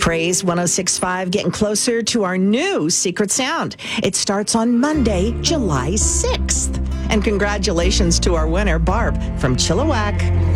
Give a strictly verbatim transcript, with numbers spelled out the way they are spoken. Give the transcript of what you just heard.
Praise one oh six point five, getting closer to our new secret sound. It starts on Monday, July sixth. And congratulations to our winner, Barb from Chilliwack.